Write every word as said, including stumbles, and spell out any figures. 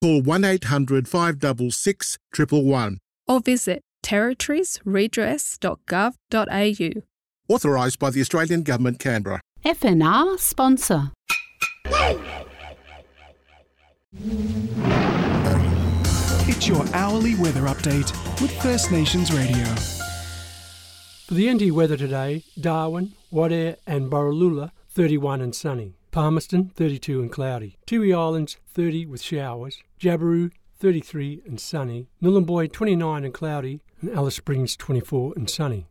Call one eight hundred five six six, one one one. Or visit territories redress dot gov dot a u. Authorised by the Australian Government, Canberra. F N R sponsor. It's your hourly weather update with First Nations Radio. For the N T weather today, Darwin, Wadeye and Borroloola, thirty-one and sunny. Palmerston, thirty-two and cloudy. Tiwi Islands, thirty with showers. Jabiru, thirty-three and sunny. Nhulunbuy, twenty-nine and cloudy. And Alice Springs, twenty-four and sunny.